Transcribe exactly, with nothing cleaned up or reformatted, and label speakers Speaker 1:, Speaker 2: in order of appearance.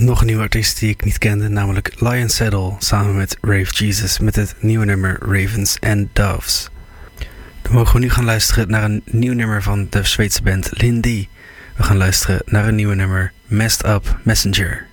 Speaker 1: nog een nieuwe artiest die ik niet kende, namelijk Lion Saddle samen met Rave Jesus met het nieuwe nummer Ravens and Doves. Dan mogen we nu gaan luisteren naar een nieuw nummer van de Zweedse band Lindy. We gaan luisteren naar een nieuwe nummer Messed Up Messenger.